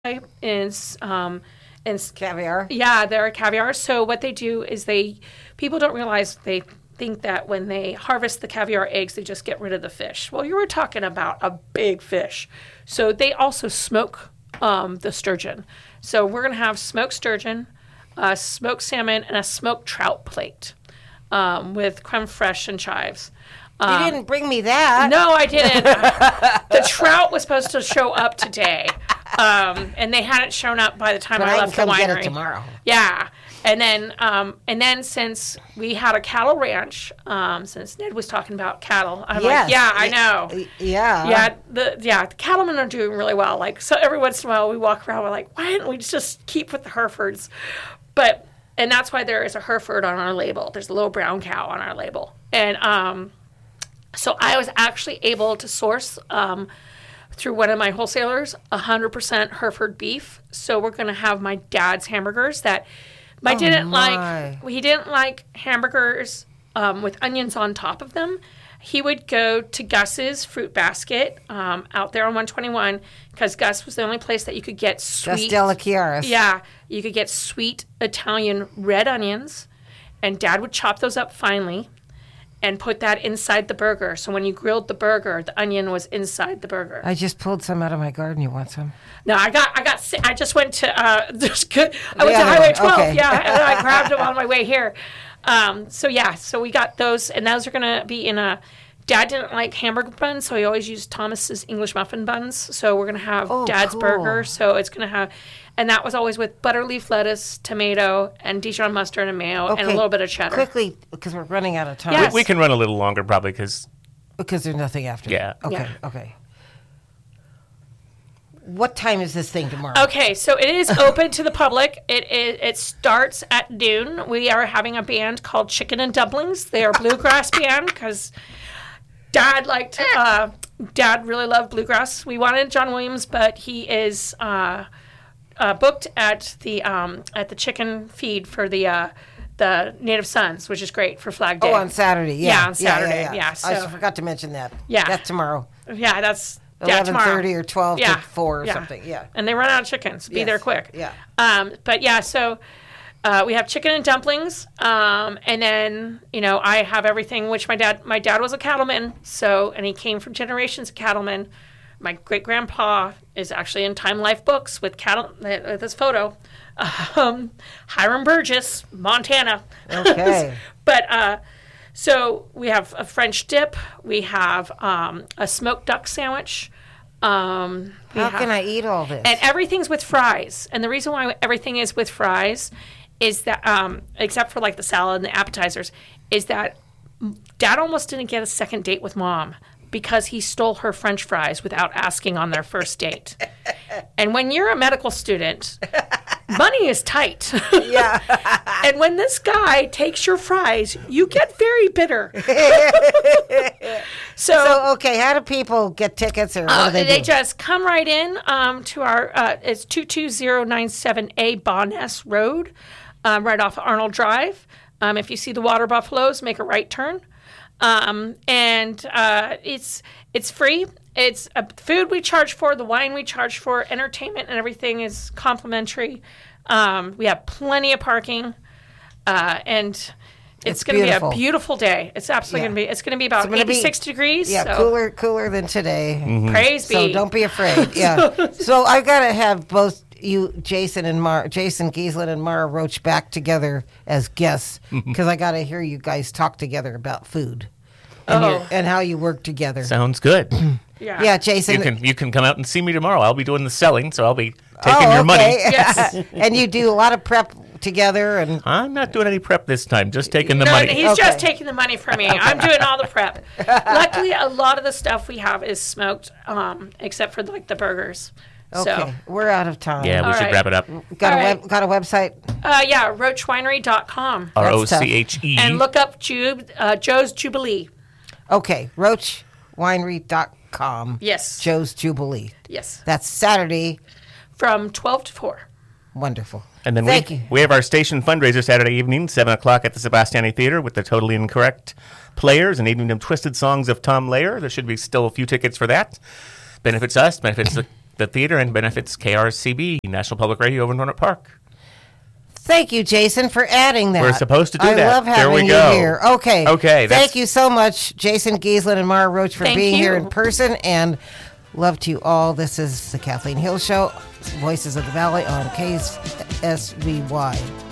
is Caviar? Yeah, they're a caviar. So what they do is people don't realize, they think that when they harvest the caviar eggs, they just get rid of the fish. Well, you were talking about a big fish. So they also smoke the sturgeon. So we're going to have smoked sturgeon, smoked salmon, and a smoked trout plate with creme fraiche and chives. You didn't bring me that. No, I didn't. The trout was supposed to show up today, and they hadn't shown up by the time I left the winery. But I can come get it tomorrow. Yeah, and then since we had a cattle ranch, since Ned was talking about cattle, I'm like, yeah, I know. Yeah. The cattlemen are doing really well. Like, so every once in a while we walk around, we're like, why didn't we just keep with the Herefords? And that's why there is a Hereford on our label. There's a little brown cow on our label, and so I was actually able to source through one of my wholesalers 100% Hereford beef. So we're going to have my dad's hamburgers that he didn't like hamburgers with onions on top of them. He would go to Gus's Fruit Basket out there on 121 because Gus was the only place that you could get sweet. Gus Della Chiaris. Yeah, you could get sweet Italian red onions, and Dad would chop those up finely and put that inside the burger. So when you grilled the burger, the onion was inside the burger. I just pulled some out of my garden. You want some? No, I just went to Highway 12, okay. and then I grabbed them on my way here. So we got those, and those are going to be in a. Dad didn't like hamburger buns, so he always used Thomas's English muffin buns. So we're going to have Dad's burger. So it's going to have, and that was always with butter leaf lettuce, tomato, and Dijon mustard and mayo, and a little bit of cheddar. Quickly, because we're running out of time. Yes. We can run a little longer probably because there's nothing after. Yeah. Okay. What time is this thing tomorrow? Okay, so it is open to the public. It starts at noon. We are having a band called Chicken and Dumplings. They are a bluegrass band because Dad really loved bluegrass. We wanted John Williams, but he is booked at the chicken feed for the Native Sons, which is great for Flag Day. Oh, on Saturday. Yeah, on Saturday. Yeah. So I forgot to mention that. Yeah, that's tomorrow. Yeah, that's 11:30 or 12 to 4 or something. Yeah, and they run out of chickens. Be there quick. Yeah. So we have chicken and dumplings, and then I have everything. Which my dad was a cattleman, and he came from generations of cattlemen. My great grandpa is actually in Time Life books with cattle. This photo, Hiram Burgess, Montana. Okay. So we have a French dip. We have a smoked duck sandwich. How can I eat all this? And everything's with fries. And the reason why everything is with fries is that, except for like the salad and the appetizers, is that Dad almost didn't get a second date with Mom because he stole her French fries without asking on their first date. And when you're a medical student, money is tight. Yeah. And when this guy takes your fries, you get very bitter. So, okay, how do people get tickets or what do they do? Just come right in to our, it's 22097A Bonness Road, right off Arnold Drive. If you see the Water Buffaloes, make a right turn. It's free. It's food we charge for, the wine we charge for, entertainment and everything is complimentary. We have plenty of parking, and it's going to be a beautiful day. It's absolutely going to be. It's going to be about 86 degrees. Yeah, so. cooler than today. Mm-hmm. Praise be. So don't be afraid. Yeah. So I got to have both you, Jason Giesland and Mara Roach back together as guests because I got to hear you guys talk together about food and how you work together. Sounds good. Yeah, Jason. You can come out and see me tomorrow. I'll be doing the selling, so I'll be taking your money. Yes. And you do a lot of prep together. And I'm not doing any prep this time, just taking the money. He's just taking the money from me. I'm doing all the prep. Luckily, a lot of the stuff we have is smoked, except for like the burgers. Okay, so. We're out of time. Yeah, we should wrap it up. Got a website? Yeah, roachwinery.com. ROCHE. And look up Joe's Jubilee. Okay, roachwinery.com. Yes. Joe's Jubilee. Yes. That's Saturday. From 12 to 4. Wonderful. And then Thank you. we have our station fundraiser Saturday evening, 7 o'clock at the Sebastiani Theater with the Totally Incorrect Players and Evening of Twisted Songs of Tom Lehrer. There should be still a few tickets for that. Benefits us, benefits the the theater and benefits KRCB, National Public Radio over in Roanoke Park. Thank you, Jason, for adding that. We're supposed to do I that. love There having we you go. here. Okay. Okay, Thank you so much, Jason Giesland and Mara Roach, for Thank being here you. in person. And love to you all. This is the Kathleen Hill Show, Voices of the Valley on KSVY.